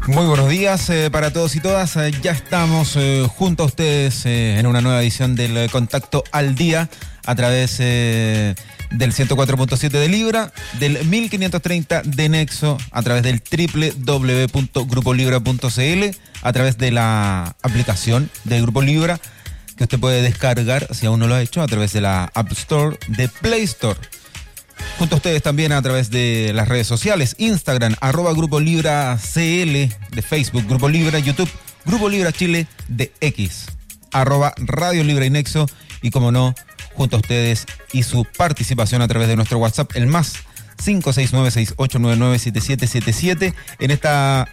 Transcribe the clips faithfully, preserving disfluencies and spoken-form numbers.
Muy buenos días eh, para todos y todas. Eh, ya estamos eh, junto a ustedes eh, en una nueva edición del eh, Contacto al Día a través eh, del ciento cuatro punto siete de Libra, del mil quinientos treinta de Nexo, a través del doble u doble u doble u punto grupo libra punto c l, a través de la aplicación de Grupo Libra que usted puede descargar, si aún no lo ha hecho, a través de la App Store, de Play Store. Junto a ustedes también a través de las redes sociales, Instagram, arroba Grupo Libra C L, de Facebook, Grupo Libra, YouTube, Grupo Libra Chile, de X, arroba Radio Libra y Nexo, y como no, junto a ustedes y su participación a través de nuestro WhatsApp, el más cinco seis nueve seis ocho nueve nueve siete siete siete siete, en esta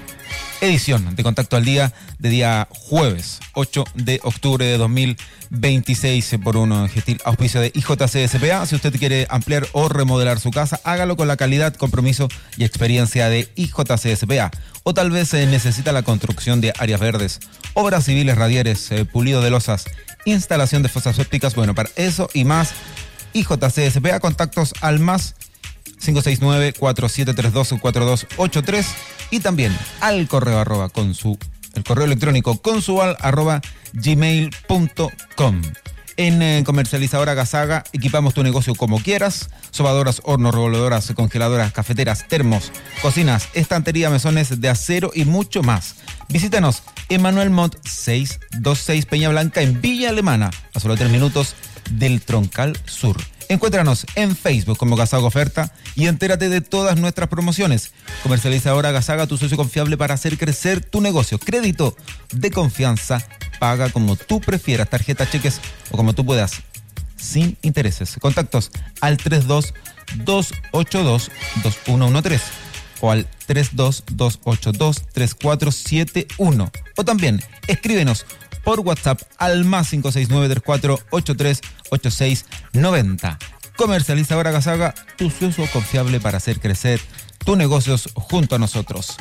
edición de Contacto al Día de día jueves ocho de octubre de dos mil veintiséis, por un gentil auspicio de I J C S P A. Si usted quiere ampliar o remodelar su casa, hágalo con la calidad, compromiso y experiencia de I J C S P A. O tal vez eh, necesita la construcción de áreas verdes, obras civiles, radieres, eh, pulido de losas, instalación de fosas sépticas. Bueno, para eso y más, I J C S P A, contactos al más cinco seis nueve cuatro siete tres dos cuatro dos ocho tres, y también al correo arroba con su el correo electrónico consual arroba gmail punto com. En eh, Comercializadora Gazaga equipamos tu negocio como quieras: sobadoras, hornos, revolvedoras, congeladoras, cafeteras, termos, cocinas, estantería, mesones de acero y mucho más. Visítanos en Manuel Montt seiscientos veintiséis Peña Blanca, en Villa Alemana, a solo tres minutos del Troncal Sur. Encuéntranos en Facebook como Gazaga Oferta y entérate de todas nuestras promociones. Comercializadora Gazaga, tu socio confiable para hacer crecer tu negocio. Crédito de confianza, paga como tú prefieras, tarjeta, cheques o como tú puedas, sin intereses. Contactos al tres dos dos ocho dos dos uno uno tres o al tres dos dos ocho dos tres cuatro siete uno, o también escríbenos por WhatsApp al más cinco seis nueve tres cuatro ocho tres ocho seis nueve cero. Comercializadora Gazaga, tu socio confiable para hacer crecer tus negocios junto a nosotros.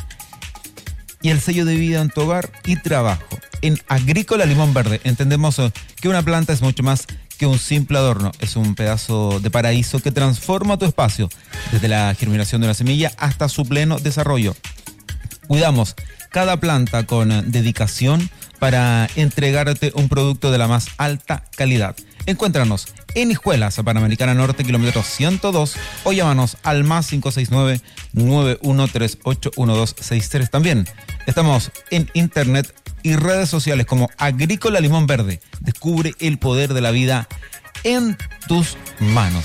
Y el sello de vida en tu hogar y trabajo. En Agrícola Limón Verde entendemos que una planta es mucho más que un simple adorno. Es un pedazo de paraíso que transforma tu espacio, desde la germinación de una semilla hasta su pleno desarrollo. Cuidamos cada planta con dedicación para entregarte un producto de la más alta calidad. Encuéntranos en Hijuelas, Panamericana Norte, kilómetro ciento dos, o llámanos al más cinco seis nueve nueve uno tres ocho uno dos seis tres. También estamos en internet y redes sociales como Agrícola Limón Verde. Descubre el poder de la vida en tus manos.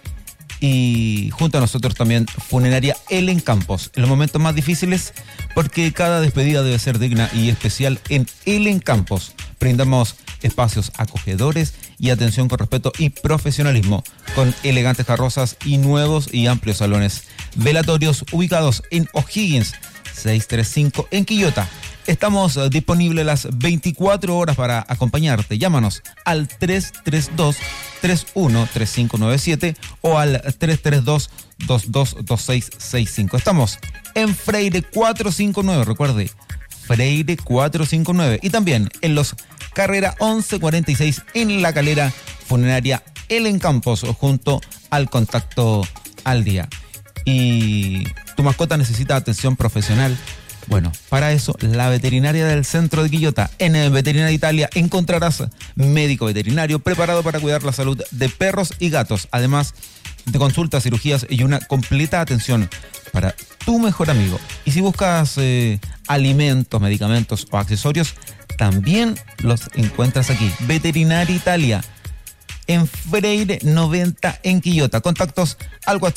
Y junto a nosotros también Funeraria Elen Campos, en los momentos más difíciles, porque cada despedida debe ser digna y especial. En Elen Campos brindamos espacios acogedores y atención con respeto y profesionalismo, con elegantes carrozas y nuevos y amplios salones velatorios ubicados en O'Higgins seiscientos treinta y cinco en Quillota. Estamos uh, disponibles las veinticuatro horas para acompañarte. Llámanos al tres tres dos tres uno tres cinco nueve siete o al tres tres dos dos dos dos seis seis cinco. Estamos en Freire cuatrocientos cincuenta y nueve, recuerde, Freire cuatrocientos cincuenta y nueve, y también en los Carrera once cuarenta y seis en La Calera. Funeraria Elen Campos, junto al Contacto al Día. Y tu mascota necesita atención profesional. Bueno, para eso, la veterinaria del centro de Quillota. En Veterinaria Italia encontrarás médico veterinario preparado para cuidar la salud de perros y gatos, además de consultas, cirugías y una completa atención para tu mejor amigo. Y si buscas eh, alimentos, medicamentos o accesorios, también los encuentras aquí. Veterinaria Italia, en Freire noventa en Quillota. Contactos al WhatsApp